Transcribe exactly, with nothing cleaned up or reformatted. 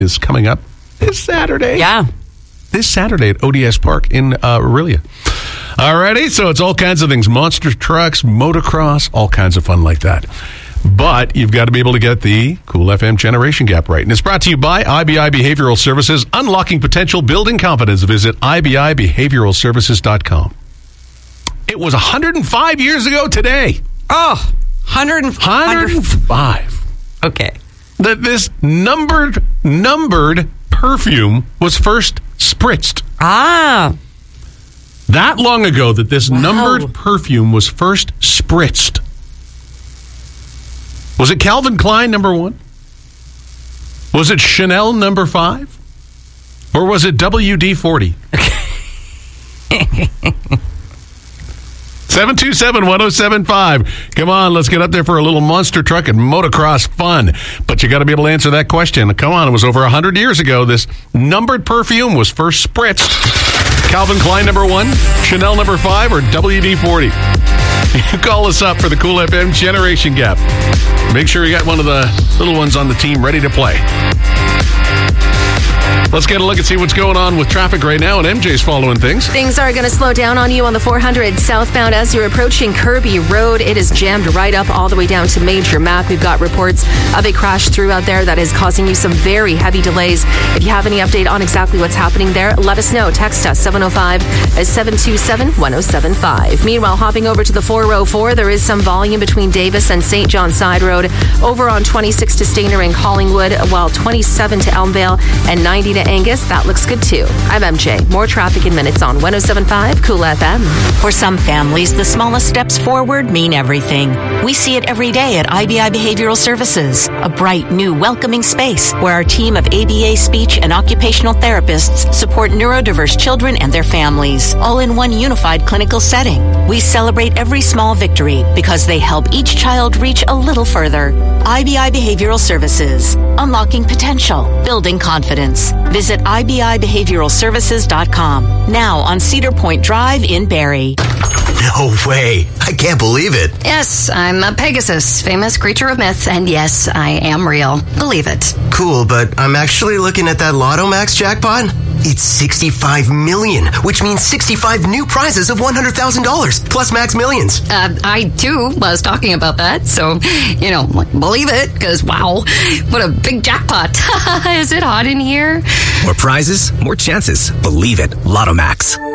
is coming up this Saturday. Yeah. This Saturday at O D S Park in uh, Orillia. Alrighty, so it's all kinds of things. Monster trucks, motocross, all kinds of fun like that. But you've got to be able to get the Cool F M Generation Gap right. And it's brought to you by I B I Behavioral Services. Unlocking potential, building confidence. Visit I B I behavioral services dot com. It was one hundred five years ago today. Oh, one hundred one hundred five. Okay. That this numbered, numbered perfume was first spritzed. Ah. That long ago that this Wow. numbered perfume was first spritzed. Was it Calvin Klein number one? Was it Chanel number five? Or was it W D forty? seven two seven, one oh seven five. Come on, let's get up there for a little monster truck and motocross fun. But you got to be able to answer that question. Come on, it was over one hundred years ago. This numbered perfume was first spritzed. Calvin Klein number one, Chanel number five, or W D forty? You call us up for the Cool F M Generation Gap. Make sure you got one of the little ones on the team ready to play. Let's get a look and see what's going on with traffic right now, and M J's following things. Things are going to slow down on you on the four hundred southbound as you're approaching Kirby Road. It is jammed right up all the way down to Major Mac. We've got reports of a crash throughout there that is causing you some very heavy delays. If you have any update on exactly what's happening there, let us know. Text us seven oh five, seven two seven, one oh seven five. Meanwhile, hopping over to the four oh four, there is some volume between Davis and Saint John Side Road. Over on twenty-six to Stainer and Collingwood, while twenty-seven to Elmvale and ninety to Angus, that looks good too. I'm M J. More traffic in minutes on one oh seven point five Cool F M. For some families, the smallest steps forward mean everything. We see it every day at I B I Behavioral Services, a bright, new, welcoming space where our team of A B A speech and occupational therapists support neurodiverse children and their families, all in one unified clinical setting. We celebrate every small victory because they help each child reach a little further. I B I Behavioral Services, unlocking potential, building confidence. Visit I B I behavioral services dot com. Now on Cedar Point Drive in Barrie. No way. I can't believe it. Yes, I'm a Pegasus, famous creature of myth, and yes, I am real. Believe it. Cool, but I'm actually looking at that Lotto Max jackpot. It's sixty-five million, which means sixty-five new prizes of one hundred thousand dollars, plus Max Millions. Uh, I, too, was talking about that, so, you know, believe it, because, wow, what a big jackpot. Is it hot in here? More prizes, more chances. Believe it. Lotto Max.